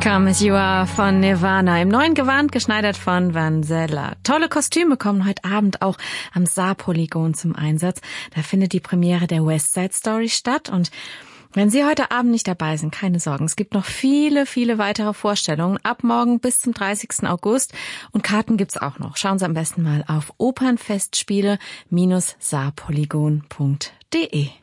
Come As You Are von Nirvana, im neuen Gewand geschneidert von Vanzella. Tolle Kostüme kommen heute Abend auch am Saarpolygon zum Einsatz. Da findet die Premiere der West Side Story statt und wenn Sie heute Abend nicht dabei sind, keine Sorgen. Es gibt noch viele, viele weitere Vorstellungen ab morgen bis zum 30. August und Karten gibt's auch noch. Schauen Sie am besten mal auf opernfestspiele-saarpolygon.de.